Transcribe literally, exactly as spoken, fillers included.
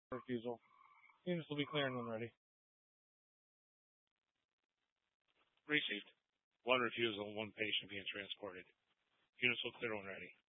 Refusal. Units will be clearing when ready. Received. One refusal, one patient being transported. Units will clear when ready.